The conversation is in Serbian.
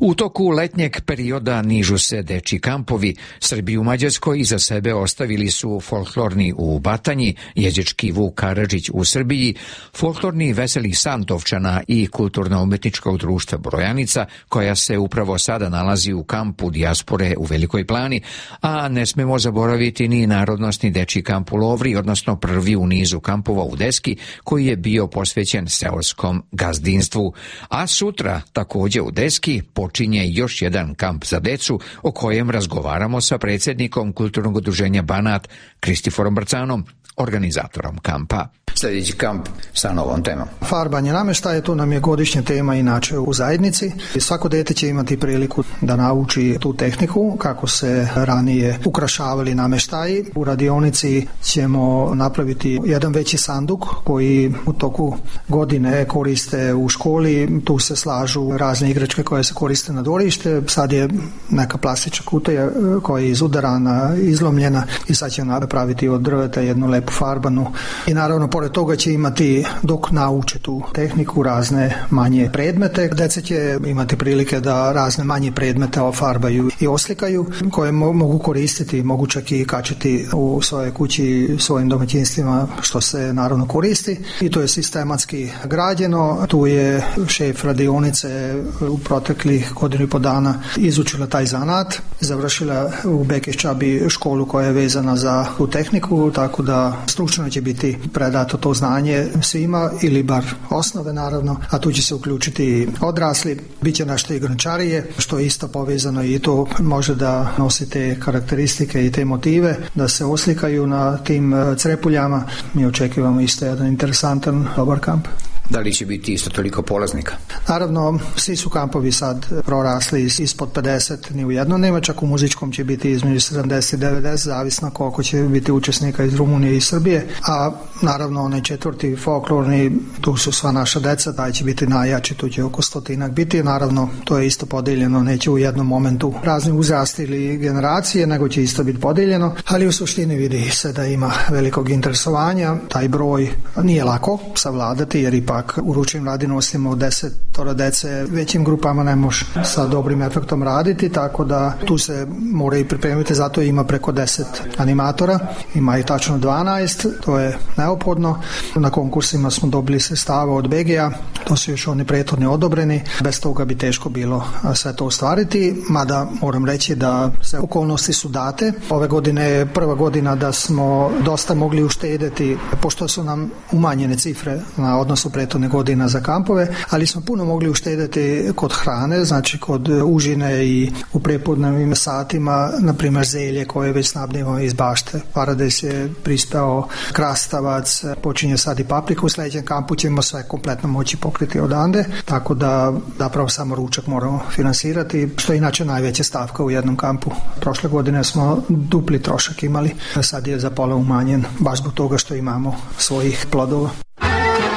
U toku letnjeg perioda nižu se dečji kampovi. Srbi u Mađarskoj iza sebe ostavili su folklorni u Batanji, jezički Vuk Karadžić u Srbiji, folklorni Veseli san Tovčana i kulturno-umetničkog društva Brojanica, koja se upravo sada nalazi u kampu dijaspore u Velikoj Plani, a ne smemo zaboraviti ni narodnosni dečji kamp u Lovri, odnosno prvi u nizu kampova u Deski, koji je bio posvećen seoskom gazdinstvu. A sutra, takođe u Deski, počinje još jedan kamp za decu o kojem razgovaramo sa predsjednikom Kulturnog udruženja Banat, Kristiforom Brcanom, organizatorom kampa. Sljedeći kamp sa novom temom. Farbanje namještaja, to nam je godišnja tema inače u zajednici. Svako dete će imati priliku da nauči tu tehniku kako se ranije ukrašavali namještaji. U radionici ćemo napraviti jedan veći sanduk koji u toku godine koriste u školi. Tu se slažu razne igračke koje se koriste na dvorište. Sad je neka plastična kutija koja je izudarana, izlomljena i sad ćemo napraviti od drveta jednu lepu farbanu. I naravno, pored toga će imati, dok nauče tu tehniku, razne manje predmete. Deca će imati prilike da razne manje predmete ofarbaju i oslikaju, koje mogu koristiti, mogu čak i kačiti u svoje kući, svojim domaćinstvima, što se naravno koristi. I to je sistematski građeno. Tu je šef radionice u proteklih godinu i po dana izučila taj zanat, završila u Bekeš Čabi školu koja je vezana za tu tehniku, tako da stručno će biti predato to znanje svima, ili bar osnove naravno, a tu će se uključiti odrasli, bit će nešto i grančarije, što je isto povezano i to može da nosi te karakteristike i te motive, da se oslikaju na tim crepuljama. Mi očekujemo isto jedan interesantan, dobar kamp. Da li će biti isto toliko polaznika? Naravno, svi su kampovi sad prorasli ispod 50, ni u jednom nema, čak u muzičkom će biti između 70 i 90, zavisno koliko će biti učesnika iz Rumunije i Srbije, a naravno onaj četvrti folklorni, tu su sva naša deca, taj će biti najjači, tu će oko 100 biti, naravno to je isto podeljeno, neće u jednom momentu razni uzrasti ili generacije, nego će isto biti podeljeno, ali u suštini vidi se da ima velikog interesovanja, taj broj nije lako savladati, jer ipak u ručnim radinostima od 10 dece većim grupama ne može sa dobrim efektom raditi, tako da tu se mora i pripremiti, zato ima preko 10 animatora, ima i tačno 12, to je neophodno. Na konkursima smo dobili sredstava od BG-a, to su još oni prethodni odobreni, bez toga bi teško bilo sve to ostvariti, mada moram reći da sve okolnosti su date. Ove godine je prva godina da smo dosta mogli uštedeti, pošto su nam umanjene cifre na odnosu prethodne godina za kampove, ali smo puno mogli uštedeti kod hrane, znači kod užine i u prepodnevnim satima, na primjer zelje koje već snabdimo iz bašte. Paradajz je prispeo, krastavac, počinje sad i paprika. U sljedećem kampu ćemo sve kompletno moći pokriti odande, tako da zapravo samo ručak moramo finansirati, što je inače najveća stavka u jednom kampu. Prošle godine smo dupli trošak imali, sad je za pola umanjen, baš zbog toga što imamo svojih plodova.